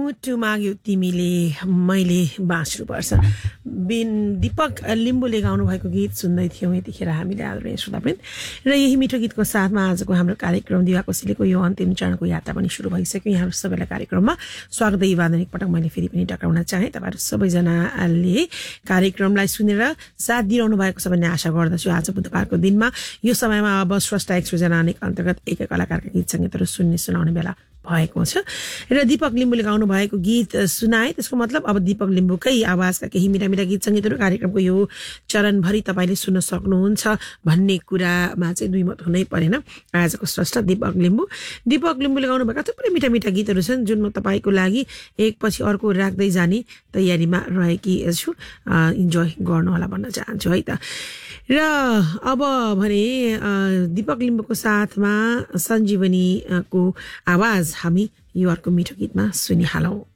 मुटु माग्यो तिमीले मैले बाँच्नुपर्छ दीपक लिम्बुले गाउनु भएको गीत सुन्दै थियौँ यतिखेर हामीले आदरणीय श्रोतावृन्द र यही मिठो गीतको साथमा आजको हाम्रो कार्यक्रम दिवा कोसेलीको यो अन्तिम चरणको यात्रा पनि सुरु भइसक्यो। यहाँहरू सबैलाई कार्यक्रममा स्वागत वादन एकपटक मैले फेरि पनि टक्राउन चाहेँ। तपाईँहरू सबैजनाले कार्यक्रमलाई सुनेर साथ दिइरहनु भएको छ भन्ने आशा गर्दछु। आज बुधबारको दिनमा यो समयमा अब स्रष्टा एक सृजना अनेक अन्तर्गत एक कलाकारका गीत सङ्गीतहरू सुनाउने बेला भएको छ र दीपक लिम्बुले गाउनु भएको गीत सुनाए। त्यसको मतलब अब दीपक लिम्बुकै आवाजका केही मिठा मिठा गीत सङ्गीतहरू कार्यक्रमको यो चरणभरि तपाईँले सुन्न सक्नुहुन्छ भन्ने कुरामा चाहिँ दुई मत हुनै परेन। आजको स्रष्टा दीपक लिम्बुले गाउनु भएका थुप्रै मिठा मिठा गीतहरू छन् जुन म तपाईँको लागि एकपछि अर्को राख्दै जाने तयारीमा रहेकी छु। इन्जोय गर्नु होला भन्न चाहन्छु है त। र अब भने दीपक लिम्बुको साथमा सञ्जीवनीको आवाज हामी यो अर्को मिठो गीतमा सुनिहालौँ।